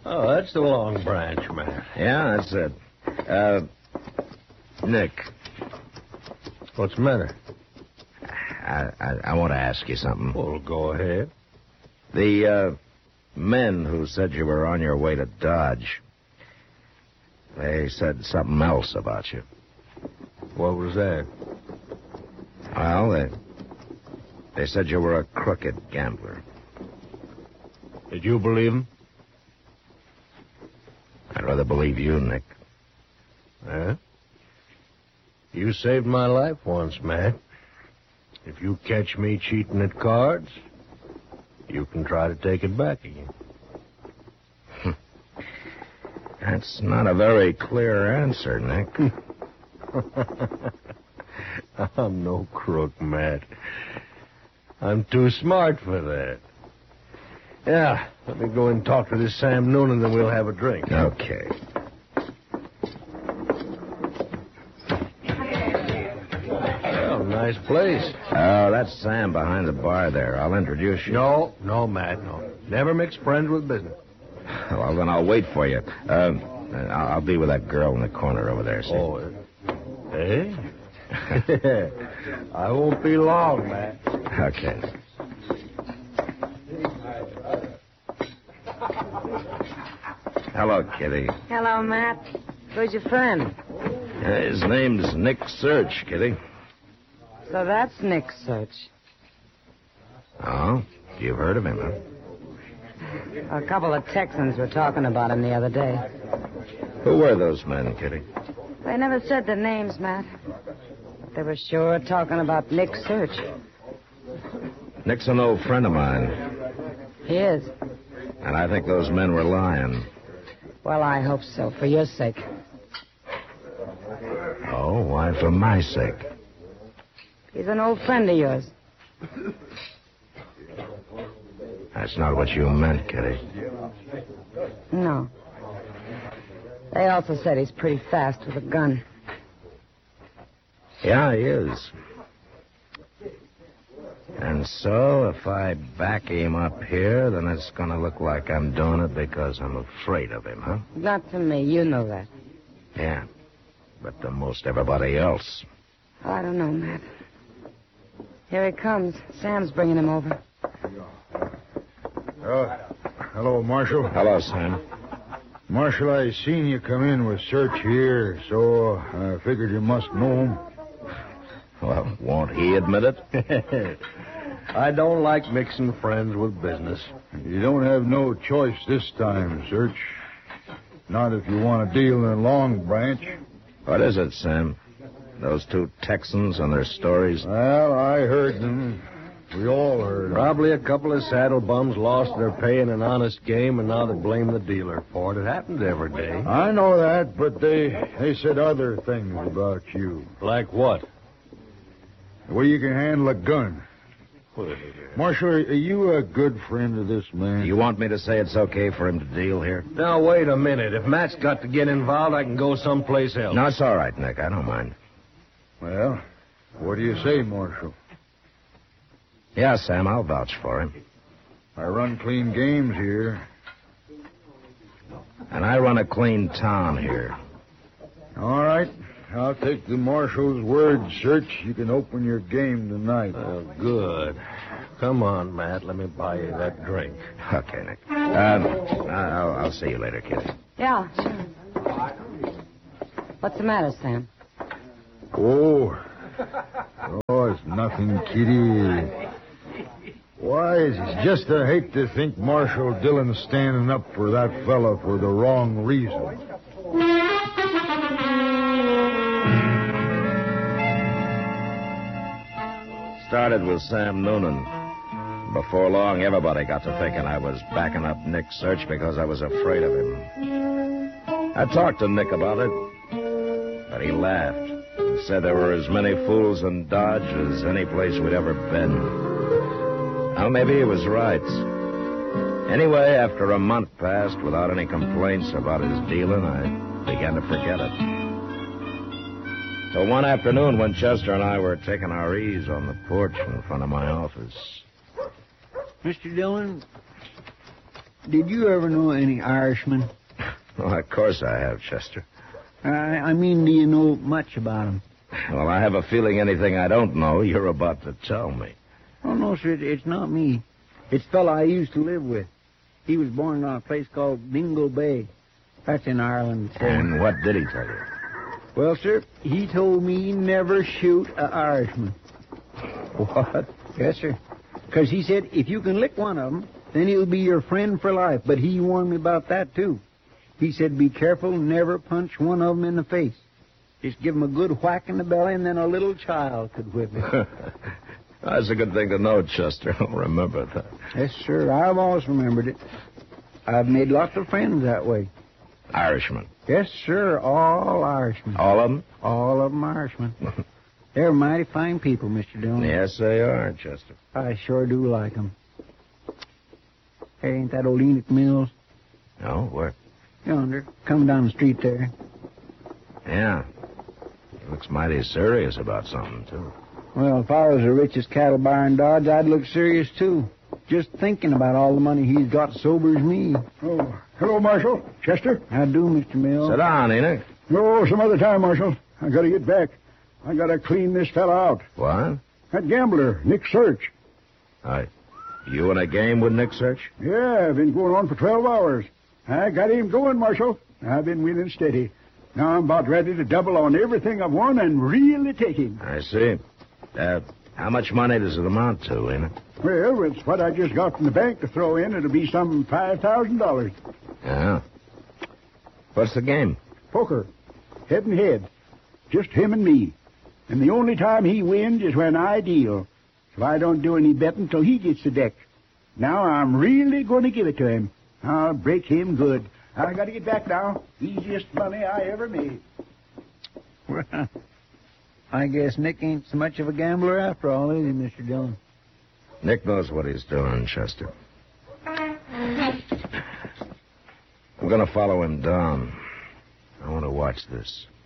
Oh, that's the Long Branch, man. Yeah, that's it. Nick. What's the matter? I want to ask you something. Well, go ahead. The men who said you were on your way to Dodge, they said something else about you. What was that? Well, they said you were a crooked gambler. Did you believe them? I'd rather believe you, Nick. Huh? You saved my life once, Matt. If you catch me cheating at cards, you can try to take it back again. That's not a very clear answer, Nick. I'm no crook, Matt. I'm too smart for that. Yeah, let me go and talk to this Sam Noonan, then we'll have a drink. Okay. Well, nice place. Oh, that's Sam behind the bar there. I'll introduce you. No, Matt, no. Never mix friends with business. Well, then I'll wait for you. I'll be with that girl in the corner over there, see? Oh, eh? I won't be long, Matt. Okay. Hello, Kitty. Hello, Matt. Who's your friend? His name's Nick Search, Kitty. So that's Nick Search. Oh? You've heard of him, huh? A couple of Texans were talking about him the other day. Who were those men, Kitty? They never said their names, Matt. But they were sure talking about Nick Search. Nick's an old friend of mine. He is. And I think those men were lying. Well, I hope so, for your sake. Oh, why for my sake? He's an old friend of yours. That's not what you meant, Kitty. No. They also said he's pretty fast with a gun. Yeah, he is. And so, if I back him up here, then it's going to look like I'm doing it because I'm afraid of him, huh? Not to me. You know that. Yeah. But to most everybody else. Oh, I don't know, Matt. Here he comes. Sam's bringing him over. Hello, Marshal. Hello, Sam. Marshal, I seen you come in with Search here, so I figured you must know him. Well, won't he admit it? I don't like mixing friends with business. You don't have no choice this time, Search. Not if you want to deal in Long Branch. What is it, Sam? Those two Texans and their stories? Well, I heard them. We all heard them. Probably a couple of saddle bums lost their pay in an honest game, and now they blame the dealer for it. It happens every day. I know that, but they said other things about you. Like what? The way you can handle a gun. Marshal, are you a good friend of this man? You want me to say it's okay for him to deal here? Now, wait a minute. If Matt's got to get involved, I can go someplace else. No, it's all right, Nick. I don't mind. Well, what do you say, Marshal? Yeah, Sam, I'll vouch for him. I run clean games here. And I run a clean town here. All right. I'll take the Marshal's word, Search. You can open your game tonight. Oh, good. Come on, Matt. Let me buy you that drink. Okay, Nick. I'll see you later, kid. Yeah, sure. What's the matter, Sam? Oh, it's nothing, Kitty. Why, it's just I hate to think Marshal Dillon's standing up for that fella for the wrong reason. Started with Sam Noonan. Before long, everybody got to thinking I was backing up Nick Search because I was afraid of him. I talked to Nick about it, but he laughed and said there were as many fools in Dodge as any place we'd ever been. Well, maybe he was right. Anyway, after a month passed without any complaints about his dealing, I began to forget it. So one afternoon when Chester and I were taking our ease on the porch in front of my office. Mr. Dillon, did you ever know any Irishmen? Well, of course I have, Chester. I mean, do you know much about them? Well, I have a feeling anything I don't know, you're about to tell me. Oh, no, sir, it's not me. It's a fellow I used to live with. He was born on a place called Dingle Bay. That's in Ireland, sir. And what did he tell you? Well, sir, he told me never shoot a Irishman. What? Yes, sir. Because he said if you can lick one of them, then he'll be your friend for life. But he warned me about that, too. He said be careful, never punch one of them in the face. Just give him a good whack in the belly, and then a little child could whip it. That's a good thing to know, Chester. I'll remember that. Yes, sir. I've always remembered it. I've made lots of friends that way. Irishmen. Yes, sir. All Irishmen. All of them? All of them Irishmen. They're mighty fine people, Mr. Dillon. Yes, they are, Chester. I sure do like them. Hey, ain't that old Enoch Mills? No, where? Yonder. Coming down the street there. Yeah. He looks mighty serious about something, too. Well, if I was the richest cattle buyer in Dodge, I'd look serious, too. Just thinking about all the money he's got sobers me. Oh, hello, Marshal. Chester? How do, Mr. Mills? Sit down, Enoch. No, some other time, Marshal. I gotta get back. I gotta clean this fella out. What? That gambler, Nick Search. You in a game with Nick Search? Yeah, been going on for 12 hours. I got him going, Marshal. I've been winning steady. Now I'm about ready to double on everything I've won and really take him. I see. How much money does it amount to, Enoch? Well, it's what I just got from the bank to throw in. It'll be some $5,000. Yeah. What's the game? Poker. Head and head. Just him and me. And the only time he wins is when I deal. So I don't do any betting till he gets the deck. Now I'm really going to give it to him. I'll break him good. I got to get back now. Easiest money I ever made. Well, I guess Nick ain't so much of a gambler after all, is he, Mr. Dillon? Nick knows what he's doing, Chester. I'm going to follow him down. I want to watch this.